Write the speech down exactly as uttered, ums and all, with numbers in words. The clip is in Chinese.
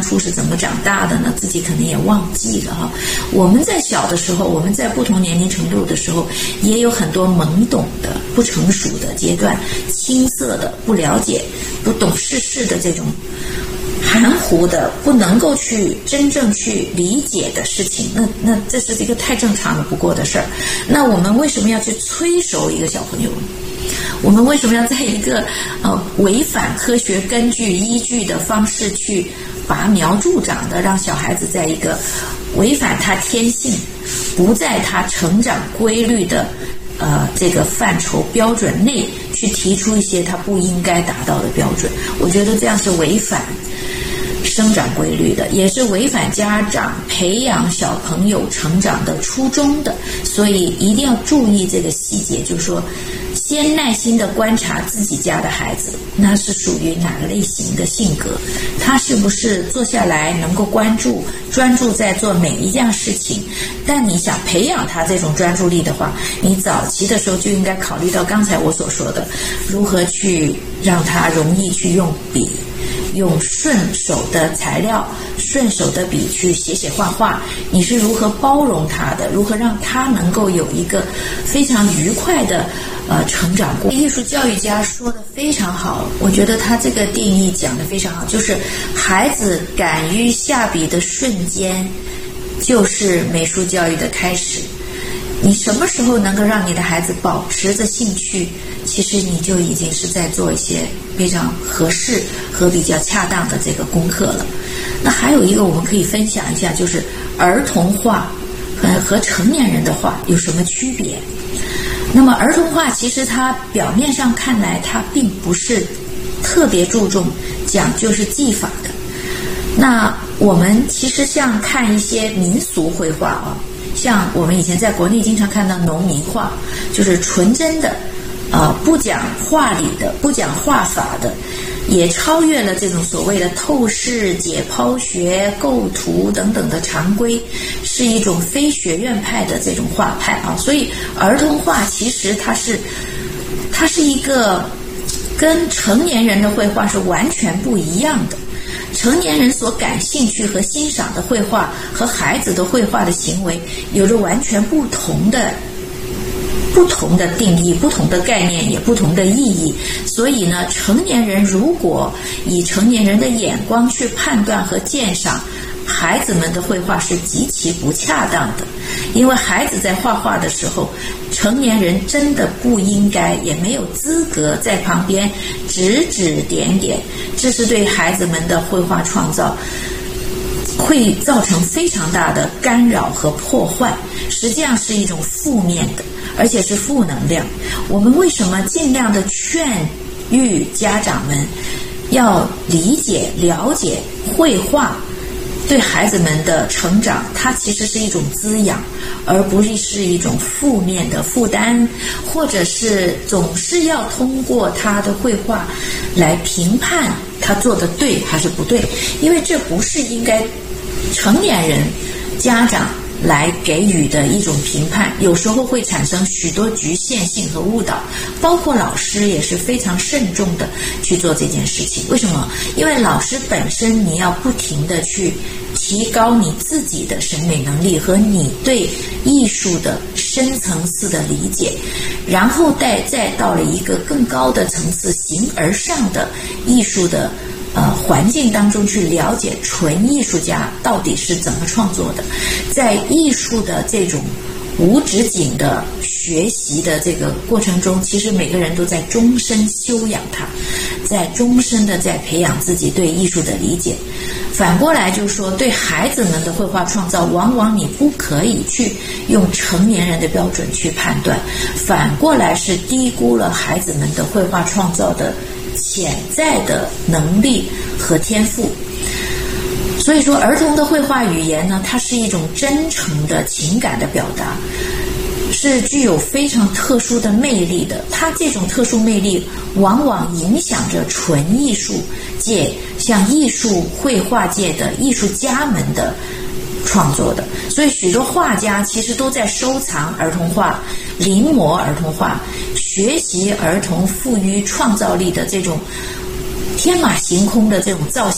初是怎么长大的呢？自己可能也忘记了哈。我们在小的时候，我们在不同年龄程度的时候，也有很多懵懂的、不成熟的阶段，青涩的、不了解、不懂世事的这种含糊的、不能够去真正去理解的事情，那那这是一个太正常的不过的事儿。那我们为什么要去催熟一个小朋友呢？我们为什么要在一个呃违反科学根据依据的方式去拔苗助长的，让小孩子在一个违反他天性、不在他成长规律的呃这个范畴标准内去提出一些他不应该达到的标准？我觉得这样是违反生长规律的，也是违反家长培养小朋友成长的初衷的。所以一定要注意这个细节，就是说先耐心地观察自己家的孩子，那是属于哪个类型的性格，他是不是坐下来能够关注专注在做每一件事情。但你想培养他这种专注力的话，你早期的时候就应该考虑到刚才我所说的，如何去让他容易去用笔，用顺手的材料、顺手的笔去写写画画，你是如何包容他的，如何让他能够有一个非常愉快的呃成长过。艺术教育家说的非常好，我觉得他这个定义讲得非常好，就是孩子敢于下笔的瞬间就是美术教育的开始。你什么时候能够让你的孩子保持着兴趣，其实你就已经是在做一些非常合适和比较恰当的这个功课了。那还有一个我们可以分享一下，就是儿童画和和成年人的画有什么区别。那么儿童画其实它表面上看来它并不是特别注重讲究是技法的。那我们其实像看一些民俗绘画啊，像我们以前在国内经常看到农民画，就是纯真的呃，不讲画理的，不讲画法的，也超越了这种所谓的透视、解剖学、构图等等的常规，是一种非学院派的这种画派啊。所以儿童画其实它是它是一个跟成年人的绘画是完全不一样的。成年人所感兴趣和欣赏的绘画和孩子的绘画的行为有着完全不同的不同的定义、不同的概念，也不同的意义。所以呢，成年人如果以成年人的眼光去判断和鉴赏孩子们的绘画是极其不恰当的。因为孩子在画画的时候，成年人真的不应该也没有资格在旁边指指点点，这是对孩子们的绘画创造会造成非常大的干扰和破坏，实际上是一种负面的，而且是负能量。我们为什么尽量的劝喻家长们要理解了解绘画对孩子们的成长，它其实是一种滋养，而不是是一种负面的负担，或者是总是要通过他的绘画来评判他做的对还是不对。因为这不是应该成年人家长来给予的一种评判，有时候会产生许多局限性和误导，包括老师也是非常慎重的去做这件事情。为什么？因为老师本身你要不停的去提高你自己的审美能力和你对艺术的深层次的理解，然后再再到了一个更高的层次，形而上的艺术的呃，环境当中去了解纯艺术家到底是怎么创作的。在艺术的这种无止境的学习的这个过程中，其实每个人都在终身修养它，在终身的在培养自己对艺术的理解。反过来就是说，对孩子们的绘画创造，往往你不可以去用成年人的标准去判断，反过来是低估了孩子们的绘画创造的潜在的能力和天赋。所以说儿童的绘画语言呢，它是一种真诚的情感的表达，是具有非常特殊的魅力的。它这种特殊魅力往往影响着纯艺术界，像艺术绘画界的艺术家们的创作的。所以许多画家其实都在收藏儿童画，临摹儿童画，学习儿童富于创造力的这种天马行空的这种造型。